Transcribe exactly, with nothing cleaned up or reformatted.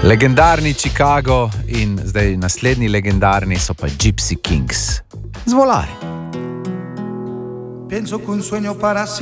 Legendarni Chicago in zdaj naslednji legendarni so pa Gypsy Kings. Zvolaj. Penso che un sogno para